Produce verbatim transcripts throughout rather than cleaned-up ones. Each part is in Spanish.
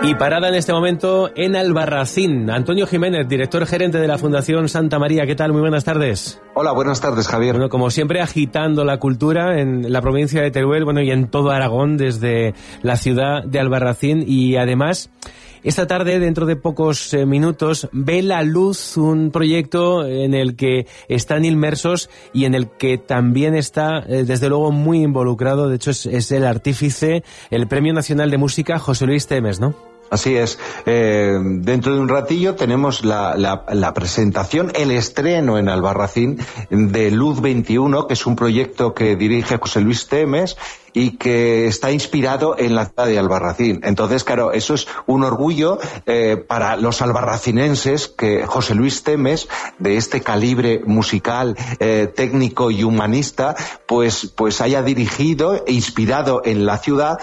Y parada en este momento en Albarracín. Antonio Jiménez, director gerente de la Fundación Santa María. ¿Qué tal? Muy buenas tardes. Hola, buenas tardes, Javier. Bueno, como siempre, agitando la cultura en la provincia de Teruel, bueno, y en todo Aragón, desde la ciudad de Albarracín. Y además, esta tarde, dentro de pocos eh, minutos, ve la luz un proyecto en el que están inmersos y en el que también está, eh, desde luego, muy involucrado. De hecho, es, es el artífice, el Premio Nacional de Música, José Luis Temes, ¿no? Así es. Eh, dentro de un ratillo tenemos la, la, la presentación, el estreno en Albarracín de Luz veintiuno, que es un proyecto que dirige José Luis Temes y que está inspirado en la ciudad de Albarracín. Entonces, claro, eso es un orgullo eh, para los albarracinenses que José Luis Temes, de este calibre musical, eh, técnico y humanista, pues, pues haya dirigido e inspirado en la ciudad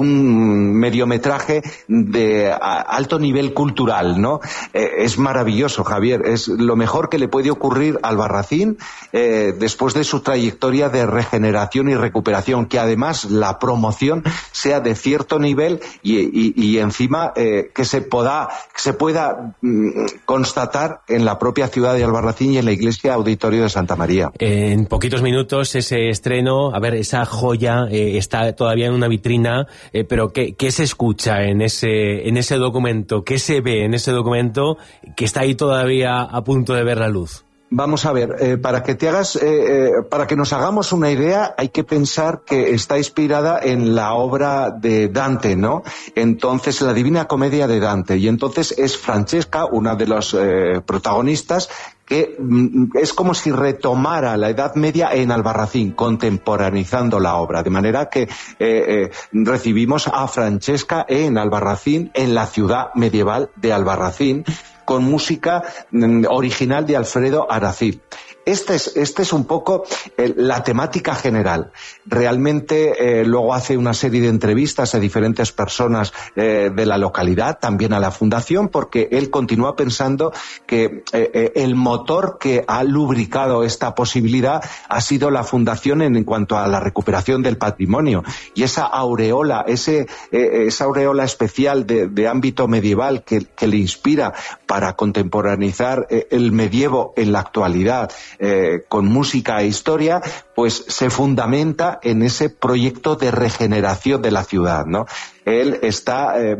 un mediometraje de alto nivel cultural, ¿no? Eh, es maravilloso, Javier. Es lo mejor que le puede ocurrir a Albarracín eh, después de su trayectoria de regeneración y recuperación, que además la promoción sea de cierto nivel y, y, y encima eh, que se pueda, que se pueda mm, constatar en la propia ciudad de Albarracín y en la Iglesia Auditorio de Santa María. En poquitos minutos ese estreno, a ver, esa joya eh, está todavía en una vitrina, eh, pero ¿qué, qué se escucha en ese, en ese documento? ¿Qué se ve en ese documento que está ahí todavía a punto de ver la luz? Vamos a ver, eh, para que te hagas, eh, eh, para que nos hagamos una idea, hay que pensar que está inspirada en la obra de Dante, ¿no? Entonces, la Divina Comedia de Dante. Y entonces es Francesca, una de los eh, protagonistas, que mm, es como si retomara la Edad Media en Albarracín, contemporaneizando la obra. De manera que eh, eh, recibimos a Francesca en Albarracín, en la ciudad medieval de Albarracín, con música mm, original de Alfredo Aracil. Este es, este es un poco eh, la temática general. Realmente eh, luego hace una serie de entrevistas a diferentes personas eh, de la localidad, también a la Fundación, porque él continúa pensando que eh, eh, el motor que ha lubricado esta posibilidad ha sido la Fundación en, en cuanto a la recuperación del patrimonio. Y esa aureola, ese, eh, esa aureola especial de, de ámbito medieval que, que le inspira para contemporaneizar eh, el medievo en la actualidad, Eh, con música e historia, pues se fundamenta en ese proyecto de regeneración de la ciudad, ¿no? Él está eh,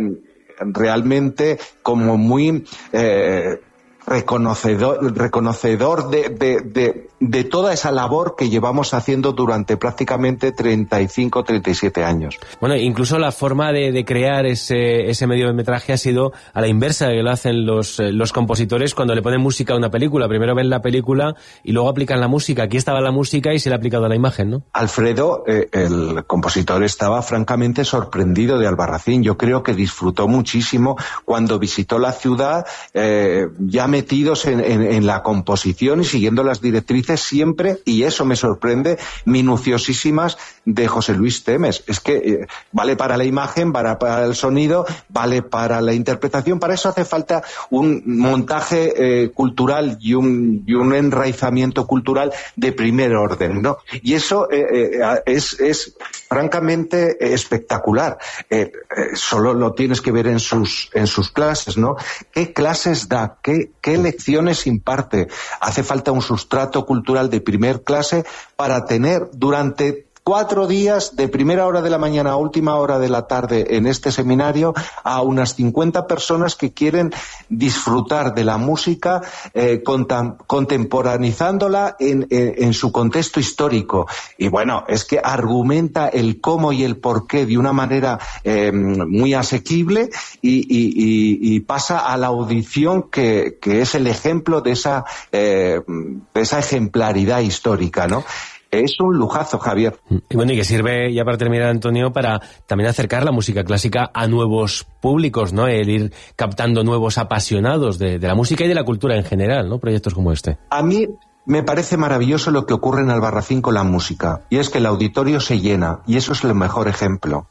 realmente como muy eh, reconocedor, reconocedor de, de, de, de toda esa labor que llevamos haciendo durante prácticamente treinta y cinco, treinta y siete años. Bueno, incluso la forma de, de crear ese, ese mediometraje ha sido a la inversa de que lo hacen los, los compositores cuando le ponen música a una película. Primero ven la película y luego aplican la música. Aquí estaba la música y se le ha aplicado a la imagen, ¿no? Alfredo, eh, el compositor, estaba francamente sorprendido de Albarracín. Yo creo que disfrutó muchísimo cuando visitó la ciudad, eh, ya metidos en, en, en la composición y siguiendo las directrices siempre, y eso me sorprende, minuciosísimas de José Luis Temes. Es que eh, vale para la imagen, vale para el sonido, vale para la interpretación. Para eso hace falta un montaje eh, cultural y un, y un enraizamiento cultural de primer orden, ¿no? Y eso eh, eh, es, es francamente espectacular. Eh, eh, solo lo tienes que ver en sus, en sus clases, ¿no? ¿Qué clases da? ¿Qué, qué lecciones imparte? Hace falta un sustrato cultural de primer clase para tener durante cuatro días, de primera hora de la mañana a última hora de la tarde, en este seminario, a unas cincuenta personas que quieren disfrutar de la música eh, contem contemporaneizándola en, en, en su contexto histórico. Y bueno, es que argumenta el cómo y el por qué de una manera eh, muy asequible y, y, y, y pasa a la audición que, que es el ejemplo de esa, eh, de esa ejemplaridad histórica, ¿no? Es un lujazo, Javier. Y bueno, y que sirve, ya para terminar, Antonio, para también acercar la música clásica a nuevos públicos, ¿no? El ir captando nuevos apasionados de, de la música y de la cultura en general, ¿no? Proyectos como este. A mí me parece maravilloso lo que ocurre en Albarracín con la música, y es que el auditorio se llena, y eso es el mejor ejemplo.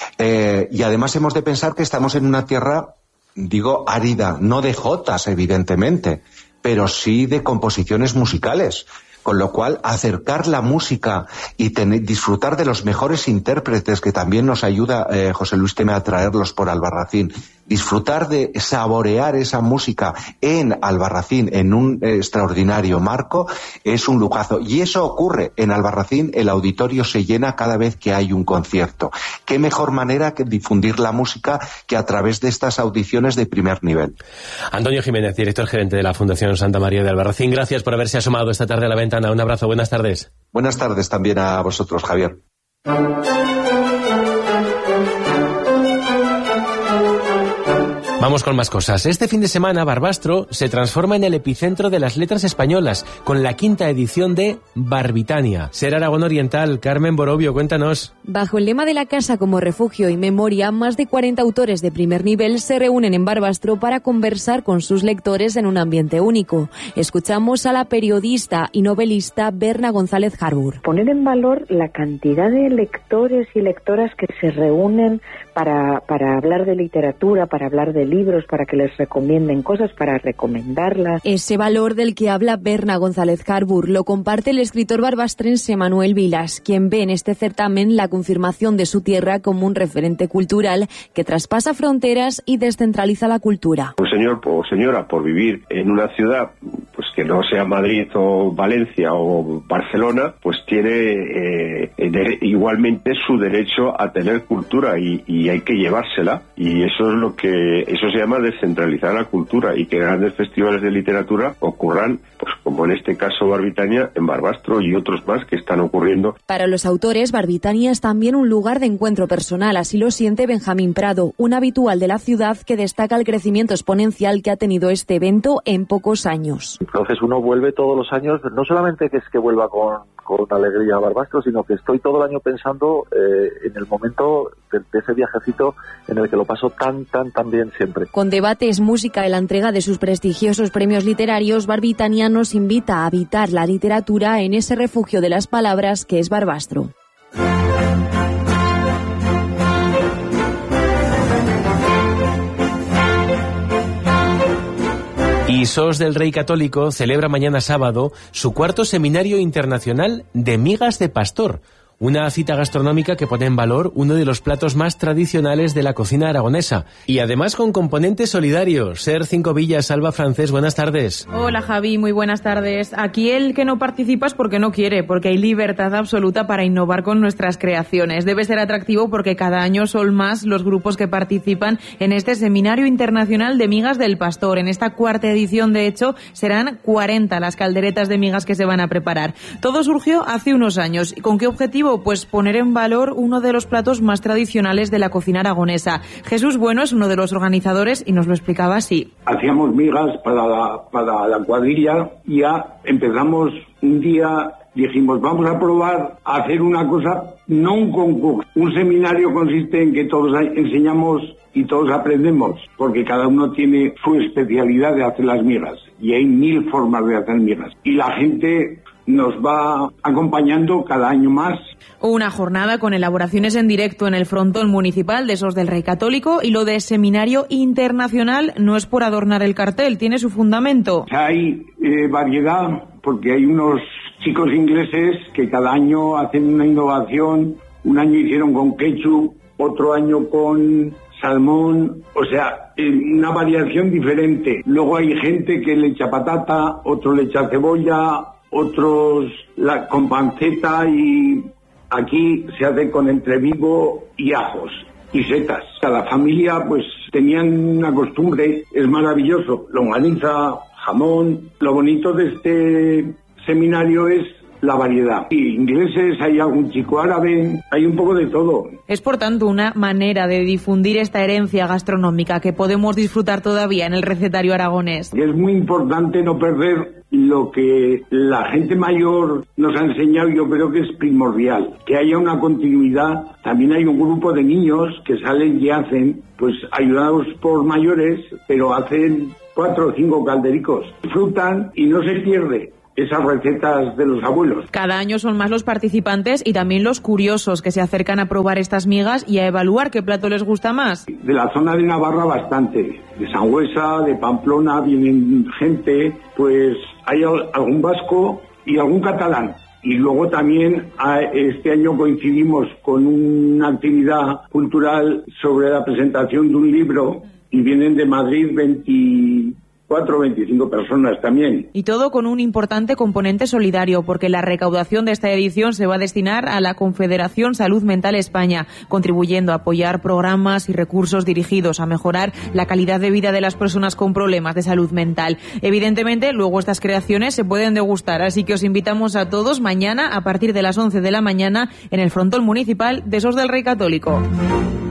Eh, y además hemos de pensar que estamos en una tierra, digo, árida, no de jotas, evidentemente, pero sí de composiciones musicales. Con lo cual, acercar la música y tener, disfrutar de los mejores intérpretes, que también nos ayuda eh, José Luis Temes a traerlos por Albarracín, disfrutar de saborear esa música en Albarracín, en un eh, extraordinario marco, es un lujazo. Y eso ocurre en Albarracín, el auditorio se llena cada vez que hay un concierto. ¿Qué mejor manera que difundir la música que a través de estas audiciones de primer nivel? Antonio Jiménez, director gerente de la Fundación Santa María de Albarracín, gracias por haberse asomado esta tarde a la ventana. Un abrazo, buenas tardes. Buenas tardes también a vosotros, Javier. Vamos con más cosas. Este fin de semana, Barbastro se transforma en el epicentro de las letras españolas, con la quinta edición de Barbitania. Ser Aragón Oriental, Carmen Borovio, cuéntanos. Bajo el lema de la Casa como refugio y memoria, más de cuarenta autores de primer nivel se reúnen en Barbastro para conversar con sus lectores en un ambiente único. Escuchamos a la periodista y novelista Berna González Harbour. Poner en valor la cantidad de lectores y lectoras que se reúnen para, para hablar de literatura, para hablar de libros, para que les recomienden cosas, para recomendarlas. Ese valor del que habla Berna González Harbour lo comparte el escritor barbastrense Manuel Vilas, quien ve en este certamen la confirmación de su tierra como un referente cultural que traspasa fronteras y descentraliza la cultura. Un señor o señora, por vivir en una ciudad pues que no sea Madrid o Valencia o Barcelona, pues tiene eh, de, igualmente su derecho a tener cultura y, y hay que llevársela, y eso es lo que eso se llama descentralizar la cultura, y que grandes festivales de literatura ocurran, pues como en este caso Barbitania, en Barbastro y otros más que están ocurriendo. Para los autores, Barbitania es también un lugar de encuentro personal, así lo siente Benjamín Prado, un habitual de la ciudad que destaca el crecimiento exponencial que ha tenido este evento en pocos años. Entonces uno vuelve todos los años, no solamente que es que vuelva con, con alegría a Barbastro, sino que estoy todo el año pensando eh, en el momento de, de ese viajecito en el que lo paso tan, tan, tan bien siempre. Con debates, música y la entrega de sus prestigiosos premios literarios, Barbitania nos invita a habitar la literatura en ese refugio de las palabras que es Barbastro. Y Sos del Rey Católico celebra mañana sábado su cuarto seminario internacional de migas de pastor, una cita gastronómica que pone en valor uno de los platos más tradicionales de la cocina aragonesa, y además con componente solidario. Ser Cinco Villas, Alba Francés, buenas tardes. Hola Javi, muy buenas tardes. Aquí el que no participa es porque no quiere, porque hay libertad absoluta para innovar con nuestras creaciones. Debe ser atractivo porque cada año son más los grupos que participan en este Seminario Internacional de Migas del Pastor. En esta cuarta edición, de hecho, serán cuarenta las calderetas de migas que se van a preparar. Todo surgió hace unos años. ¿Con qué objetivo? Pues poner en valor uno de los platos más tradicionales de la cocina aragonesa. Jesús Bueno es uno de los organizadores y nos lo explicaba así. Hacíamos migas para la, para la cuadrilla y ya empezamos un día, dijimos, vamos a probar a hacer una cosa, no un concurso. Un seminario consiste en que todos enseñamos y todos aprendemos, porque cada uno tiene su especialidad de hacer las migas y hay mil formas de hacer migas. Y la gente nos va acompañando cada año más. Una jornada con elaboraciones en directo en el frontón municipal de Sos del Rey Católico, y lo de Seminario Internacional no es por adornar el cartel, tiene su fundamento. Hay eh, variedad, porque hay unos chicos ingleses que cada año hacen una innovación. Un año hicieron con ketchup, otro año con salmón, o sea, una variación diferente. Luego hay gente que le echa patata, otro le echa cebolla, otros la, con panceta, y aquí se hace con entrevigo y ajos y setas. Cada familia pues tenían una costumbre, es maravilloso, longaniza, jamón. Lo bonito de este seminario es la variedad. Y ingleses, hay algún chico árabe, hay un poco de todo. Es por tanto una manera de difundir esta herencia gastronómica que podemos disfrutar todavía en el recetario aragonés. Y es muy importante no perder lo que la gente mayor nos ha enseñado. Yo creo que es primordial, que haya una continuidad. También hay un grupo de niños que salen y hacen, pues ayudados por mayores, pero hacen cuatro o cinco caldericos. Disfrutan y no se pierde esas recetas de los abuelos. Cada año son más los participantes y también los curiosos que se acercan a probar estas migas y a evaluar qué plato les gusta más. De la zona de Navarra bastante, de Sangüesa, de Pamplona vienen gente, pues hay algún vasco y algún catalán. Y luego también a, este año coincidimos con una actividad cultural sobre la presentación de un libro y vienen de Madrid veinticuatro o veinticinco personas también. Y todo con un importante componente solidario, porque la recaudación de esta edición se va a destinar a la Confederación Salud Mental España, contribuyendo a apoyar programas y recursos dirigidos a mejorar la calidad de vida de las personas con problemas de salud mental. Evidentemente, luego estas creaciones se pueden degustar, así que os invitamos a todos mañana a partir de las once de la mañana en el frontón municipal de Sos del Rey Católico.